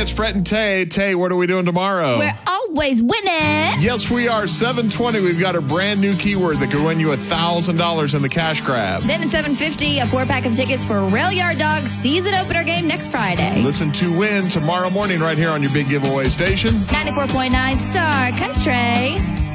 it's Brett and Tay. Tay, what are we doing tomorrow? We're always winning. Yes, we are. 7:20. We've got a brand new keyword that could win you $1,000 in the cash grab. Then at 7:50, a 4-pack of tickets for Rail Yard Dogs season opener game next Friday. Listen to win tomorrow morning right here on your big giveaway station. 94.9 Star Country.